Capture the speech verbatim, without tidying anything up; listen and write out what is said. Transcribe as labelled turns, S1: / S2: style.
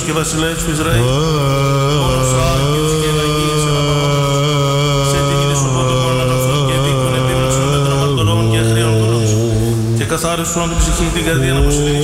S1: και βασιλεύς του Ισραήλ. Μόνος ο Άγιος και ελαγής αναπαράγοντας. Σε τύχη της οπότομων αγαθών και δίκων επίμνωσον μέτρων μαρτωλών και αχρήων δούλων. Και καθάρισον την ψυχή την καρδία να αποσυλλογήσει.